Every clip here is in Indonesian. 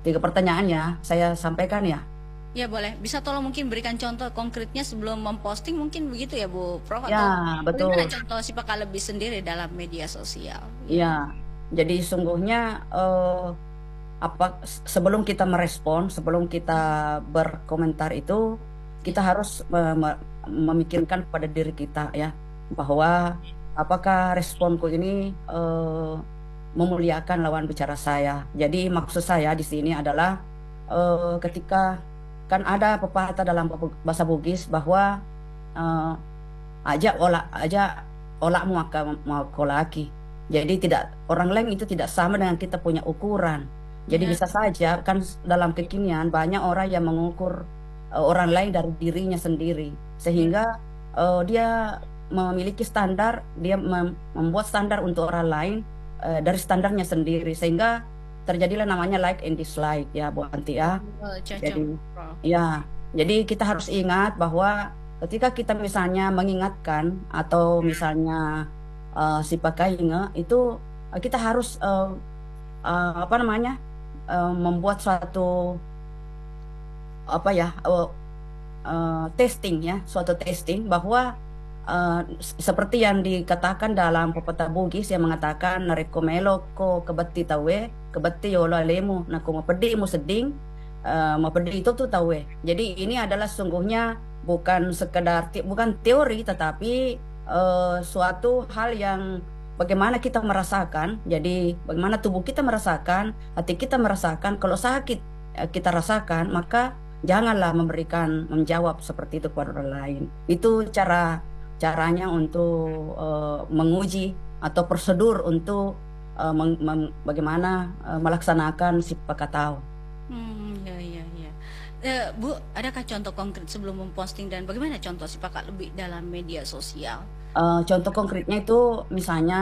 tiga pertanyaan ya, saya sampaikan ya. Ya boleh, bisa tolong mungkin berikan contoh konkretnya sebelum memposting mungkin begitu ya Bu Prof, Ya, atau bagaimana betul. contoh si Pakar lebih sendiri dalam media sosial? Ya. Ya, jadi sungguhnya apa sebelum kita merespon, sebelum kita berkomentar itu, Ya. kita harus memikirkan pada diri kita ya, bahwa apakah responku ini memuliakan lawan bicara saya. Jadi maksud saya di sini adalah ketika kan ada pepatah dalam bahasa Bugis bahwa eh, aja olakmu maka mau kolaki. Jadi tidak orang lain itu tidak sama dengan kita punya ukuran. Jadi Ya. bisa saja kan dalam kekinian banyak orang yang mengukur orang lain dari dirinya sendiri Ya. sehingga dia memiliki standar, dia membuat standar untuk orang lain dari standarnya sendiri sehingga terjadilah namanya like and dislike ya Bu Anti ya. Betul, cocok Jadi Prof. ya, jadi kita harus ingat bahwa ketika kita misalnya mengingatkan atau misalnya si pakai itu kita harus apa namanya membuat suatu apa ya testing ya, suatu testing bahwa seperti yang dikatakan dalam pepatah Bugis yang mengatakan narekomelo ko kebati tawe kebati yolo alemu naku mapedi mu seding mapedi itu tuh tawe. Jadi ini adalah sungguhnya bukan sekedar bukan teori tetapi suatu hal yang bagaimana kita merasakan. Jadi bagaimana tubuh kita merasakan, hati kita merasakan. Kalau sakit kita rasakan, maka janganlah menjawab seperti itu kepada orang lain. Itu caranya untuk menguji atau prosedur untuk bagaimana melaksanakan si pakatao. Ya, ya, ya. Bu, adakah contoh konkret sebelum memposting dan bagaimana contoh si Pakar lebih dalam media sosial? Contoh konkretnya itu misalnya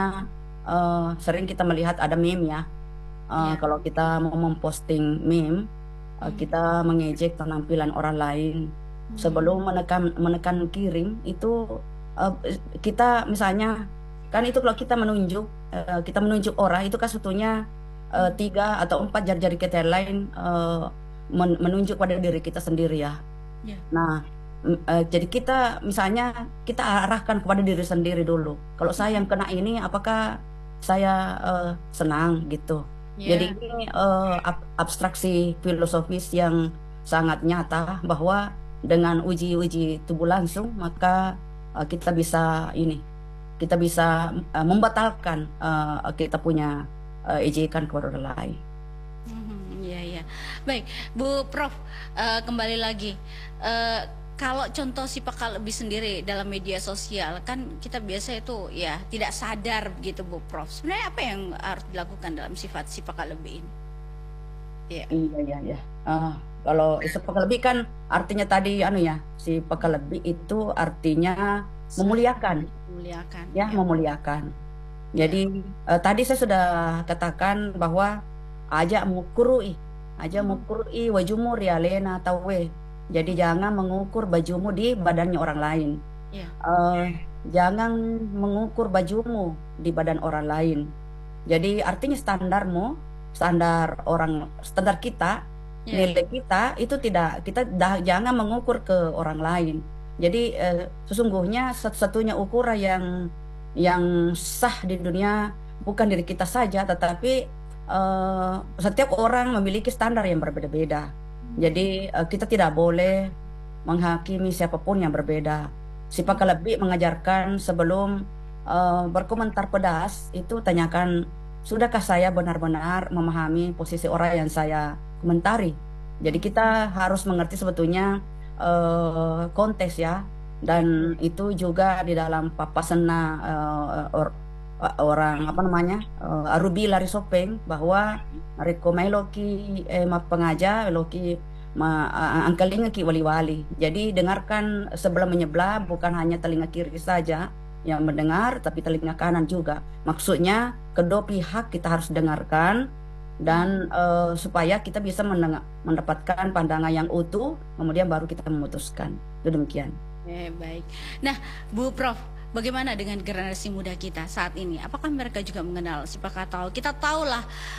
sering kita melihat ada meme ya. Ya. Kalau kita mau memposting meme, Hmm. kita mengejek penampilan orang lain. Sebelum Hmm. menekan kirim itu eh, kita misalnya kan itu kalau kita menunjuk orang itu kan sebetulnya tiga atau empat jari-jari kita yang lain menunjuk pada diri kita sendiri ya. Ya. Nah, jadi kita misalnya kita arahkan kepada diri sendiri dulu. Kalau saya yang kena ini, apakah saya senang gitu? Jadi Ya. ini abstraksi filosofis yang sangat nyata bahwa dengan uji-uji tubuh langsung maka kita bisa ini, kita bisa membatalkan kita punya ejekan kepada orang lain. Ya, ya. Baik, Bu Prof, kembali lagi. Eh, Kalau contoh si Pakar lebih sendiri dalam media sosial, kan kita biasa itu ya tidak sadar begitu Bu Prof. Sebenarnya apa yang harus dilakukan dalam sifat si Pakar lebih ini? Ya. Iya, iya, iya. Ah, kalau isu pekelebih kan artinya tadi anu ya, si pekelebih itu artinya memuliakan, Memuliakan, ya, ya. memuliakan. Jadi Ya. tadi saya sudah katakan bahwa aja mukurui, aja mukurui wajumu rialena tawe. Jadi jangan mengukur bajumu di badannya orang lain. Ya. Eh, jangan mengukur bajumu di badan orang lain. Jadi artinya standar kita, Ya. nilai kita itu tidak kita jangan mengukur ke orang lain. Jadi sesungguhnya satu-satunya ukuran yang sah di dunia bukan diri kita saja, tetapi setiap orang memiliki standar yang berbeda-beda. Jadi kita tidak boleh menghakimi siapapun yang berbeda. Si Pakalebih mengajarkan sebelum berkomentar pedas itu tanyakan, sudahkah saya benar-benar memahami posisi orang yang saya komentari? Jadi kita harus mengerti sebetulnya konteks ya, dan itu juga di dalam papasena orang apa namanya Arubi lari sopeng bahwa rekomai loki pengaja loki angkalinga ki wali-wali. Jadi dengarkan sebelum menyebelah, bukan hanya telinga kiri saja yang mendengar, tapi telinga kanan juga. Maksudnya kedua pihak kita harus dengarkan dan supaya kita bisa mendapatkan pandangan yang utuh, kemudian baru kita memutuskan. Itu demikian. Baik. Nah, Bu Prof, bagaimana dengan generasi muda kita saat ini? Apakah mereka juga mengenal si Pakar tahu? Kita tahulah